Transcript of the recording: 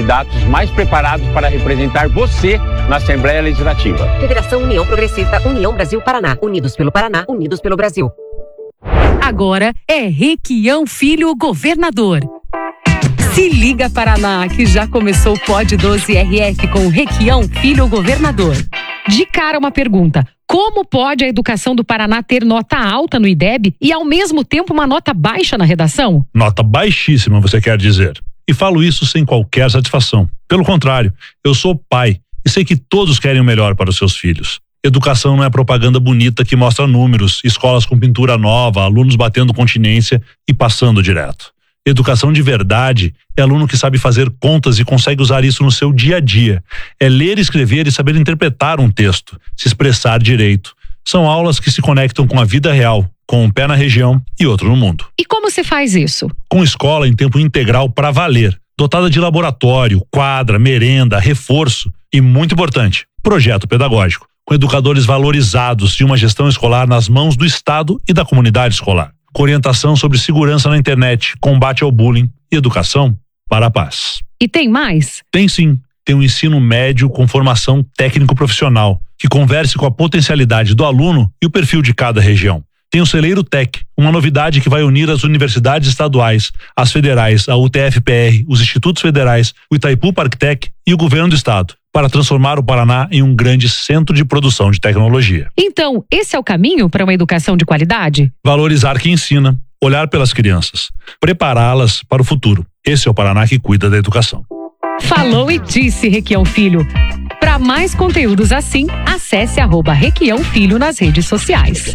candidatos mais preparados para representar você na Assembleia Legislativa. Federação União Progressista, União Brasil Paraná. Unidos pelo Paraná, unidos pelo Brasil. Agora é Requião Filho Governador. Se liga, Paraná, que já começou o Pod 12 RF com Requião Filho Governador. De cara, uma pergunta: como pode a educação do Paraná ter nota alta no IDEB e, ao mesmo tempo, uma nota baixa na redação? Nota baixíssima, você quer dizer. E falo isso sem qualquer satisfação. Pelo contrário, eu sou pai e sei que todos querem o melhor para os seus filhos. Educação não é propaganda bonita que mostra números, escolas com pintura nova, alunos batendo continência e passando direto. Educação de verdade é aluno que sabe fazer contas e consegue usar isso no seu dia a dia. É ler, escrever e saber interpretar um texto, se expressar direito. São aulas que se conectam com a vida real, com um pé na região e outro no mundo. E como se faz isso? Com escola em tempo integral para valer, dotada de laboratório, quadra, merenda, reforço e, muito importante, projeto pedagógico, com educadores valorizados e uma gestão escolar nas mãos do Estado e da comunidade escolar. Com orientação sobre segurança na internet, combate ao bullying e educação para a paz. E tem mais? Tem sim. Tem um ensino médio com formação técnico-profissional, que converse com a potencialidade do aluno e o perfil de cada região. Tem o Celeiro Tech, uma novidade que vai unir as universidades estaduais, as federais, a UTF-PR, os institutos federais, o Itaipu Parktech e o governo do estado, para transformar o Paraná em um grande centro de produção de tecnologia. Então, esse é o caminho para uma educação de qualidade? Valorizar quem ensina, olhar pelas crianças, prepará-las para o futuro. Esse é o Paraná que cuida da educação. Falou e disse, Requião Filho. Para mais conteúdos assim, acesse @Requião Filho nas redes sociais.